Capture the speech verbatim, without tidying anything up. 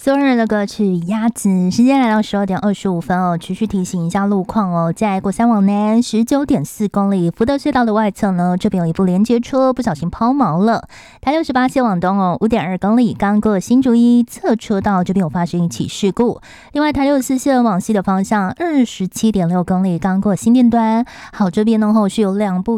昨日的歌曲《鸭子》，时间来到十二点二十五分哦。持续提醒一下路况哦，在国三往南十九点四公里福德隧道的外侧呢，这边有一部连接车不小心抛锚了。台六十八线往东哦，五点二公里刚过新竹一侧车道，这边有发生一起事故。另外，台六十四线往西的方向二十七点六公里刚过新店端，好，这边呢后续有两部